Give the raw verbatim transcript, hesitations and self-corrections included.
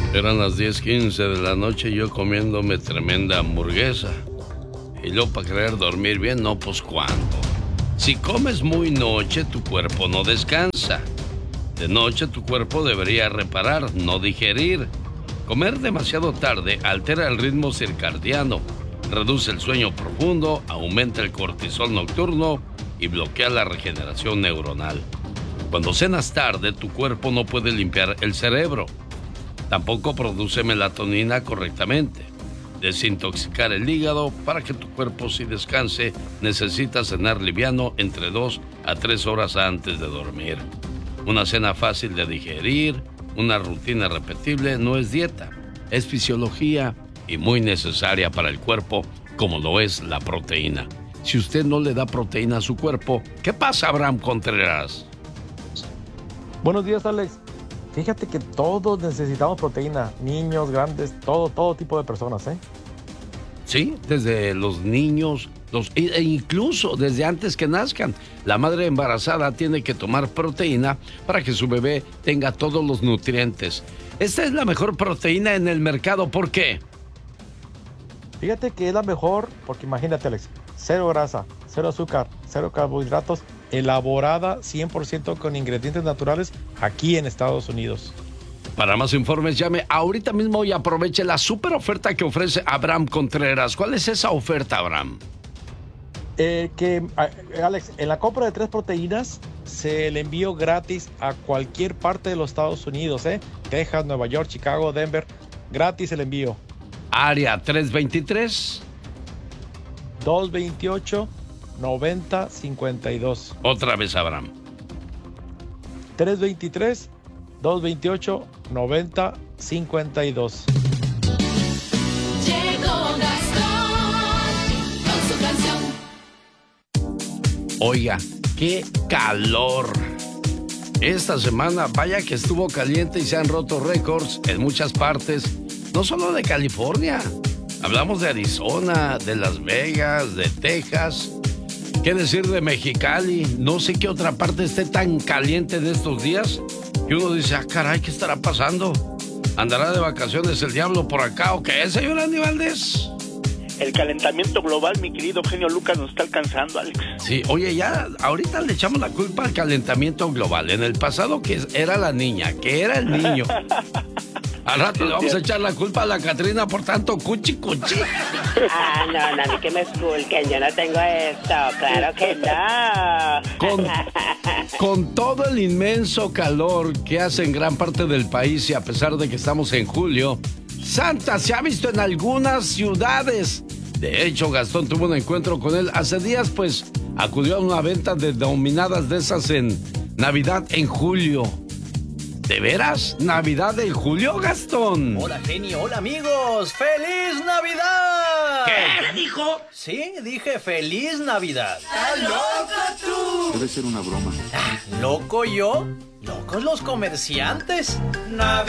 Eran las diez quince de la noche y yo comiéndome tremenda hamburguesa. Y luego para querer dormir bien, no, pues ¿cuándo? Si comes muy noche, tu cuerpo no descansa. De noche tu cuerpo debería reparar, no digerir. Comer demasiado tarde altera el ritmo circadiano, reduce el sueño profundo, aumenta el cortisol nocturno y bloquea la regeneración neuronal. Cuando cenas tarde, tu cuerpo no puede limpiar el cerebro. Tampoco produce melatonina correctamente. Desintoxicar el hígado para que tu cuerpo sí descanse, necesitas cenar liviano entre dos a tres horas antes de dormir. Una cena fácil de digerir, una rutina repetible no es dieta, es fisiología y muy necesaria para el cuerpo, como lo es la proteína. Si usted no le da proteína a su cuerpo, ¿qué pasa, Abraham Contreras? Buenos días, Alex. Fíjate que todos necesitamos proteína, niños, grandes, todo, todo tipo de personas, ¿eh? Sí, desde los niños, los, e incluso desde antes que nazcan. La madre embarazada tiene que tomar proteína para que su bebé tenga todos los nutrientes. Esta es la mejor proteína en el mercado, ¿por qué? Fíjate que es la mejor, porque imagínate, Alex, cero grasa, cero azúcar, cero carbohidratos, elaborada cien por ciento con ingredientes naturales aquí en Estados Unidos. Para más informes, llame ahorita mismo y aproveche la super oferta que ofrece Abraham Contreras. ¿Cuál es esa oferta, Abraham? Eh, que, Alex, en la compra de tres proteínas se le envío gratis a cualquier parte de los Estados Unidos, ¿eh? Texas, Nueva York, Chicago, Denver, gratis el envío. Área tres veintitrés. dos veintiocho, noventa, cincuenta y dos. Otra vez, Abraham. tres veintitrés, dos veintiocho, noventa, cincuenta y dos. Llegó Gastón con su canción. Oiga, qué calor. Esta semana, vaya que estuvo caliente y se han roto récords en muchas partes, no solo de California. Hablamos de Arizona, de Las Vegas, de Texas. ¿Qué decir de Mexicali? No sé qué otra parte esté tan caliente de estos días. Y uno dice, ah, caray, ¿qué estará pasando? ¿Andará de vacaciones el diablo por acá o qué, señor Andy Valdés? El calentamiento global, mi querido genio Lucas, nos está alcanzando, Alex. Sí, oye, ya ahorita le echamos la culpa al calentamiento global. En el pasado que era la niña, que era el niño. Al rato le vamos a echar la culpa a la Catrina por tanto cuchi cuchi. Ah, no, no, ni que me esculquen, yo no tengo esto, claro que no. Con, con todo el inmenso calor que hace en gran parte del país y a pesar de que estamos en julio, Santa se ha visto en algunas ciudades. De hecho, Gastón tuvo un encuentro con él hace días, pues acudió a una venta de dominadas de esas en Navidad en julio. ¿De veras? ¿Navidad en julio, Gastón? Hola, genio. Hola, amigos. ¡Feliz Navidad! ¿Qué dijo? Sí, dije ¡Feliz Navidad! ¡Estás loco tú! Debe ser una broma. ¿Loco yo? ¡Locos los comerciantes! Navidad